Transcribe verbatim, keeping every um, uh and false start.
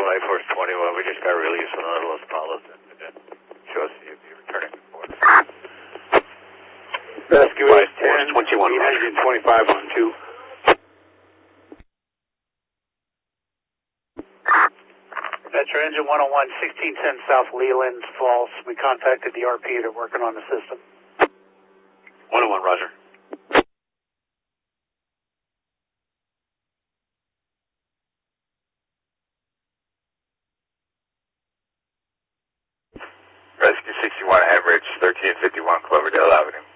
Life Force twenty-one, we just got released from the Los Palos and uh, show us if you're returning to port. Rescue Life ten, Force twenty-one, eight hundred twenty-five on two. Metro Engine one oh one, sixteen ten South Leland Falls. We contacted the R P. They're working on the system. one oh one, roger. Rescue sixty-one, Average, thirteen fifty-one Cloverdale Avenue.